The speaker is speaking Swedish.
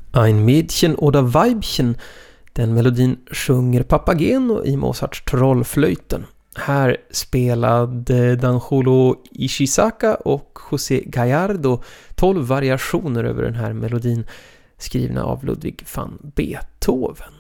Ein Mädchen oder Weibchen, den melodin sjunger Papageno i Mozarts Trollflöjten. Här spelade Danjolo Ishizaka och José Gallardo 12 variationer över den här melodin skrivna av Ludwig van Beethoven.